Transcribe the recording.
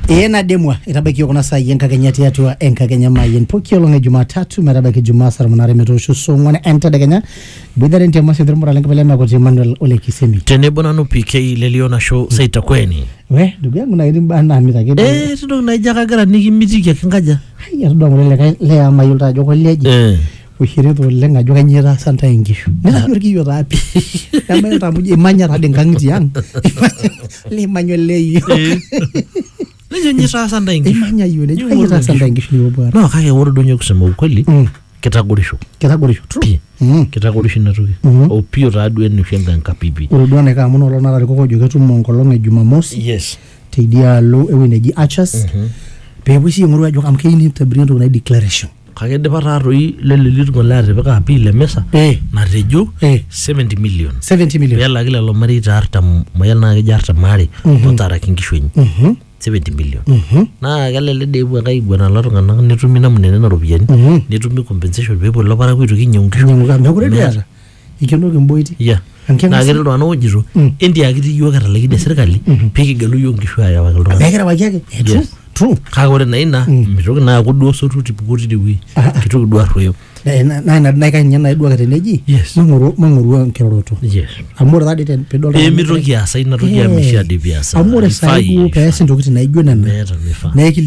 Ena demwa itabaki kuna saa yenkakenya tiatua enkakenya mayen poki olonge Jumatatu merabaki Jumasar munare metosho songwana enta daganya bidare ntia masidro murale ngapele makoti Emmanuel Ole Kisemi tenebo nanu PK leliona show saita kweni we ndugu yangu na ilimba na mitake ndo naijaka gara nikimitiki akingaja haya ndo ngole le amayulta joko leji ushiritu lenga joka nyira santa ingishu nina yorki yota api kama yota muje manya rade ngangiti yang le manyo leyo Lejo nyisa santa ingishu manya yule joka santa ingishu ni bwana no kaya woro donyo kusema ukweli kitagurisho true kitagurisho natuki opio radu enu shenga nkapipi urudwane kama muno lona rari koko joketu mongolonge Jumamosi yes teidia lo eweneji Achas pebusi ngurwa joka mkeini tabrindo na declaration kage de pararoi lelelitu ngolare beka apile mesa natejo 70 million yalla kila lo mari tarta moyana ke jarta mari totara kingishwenyi 70 million na galele de bwa kai bwana laro ngana netumi na munene na robiani netumi compensation bebo lo para kwitu kinyongisho nyonga ngure diara ikeno kimboiti na gere ndo ano ojiro india kiti yo kara lagi de serikali peki galu yongisho aya wakalo abekera wajake true kagore na ina mitoki na kuduo sotu tipukuti diwi kitoki duo arroyo na kanya na edua kateneji manguru nkiroroto amore that it pedol mitoki asa ina toki ya misha diviasa amore sai ku pesa ndokiti na igwe na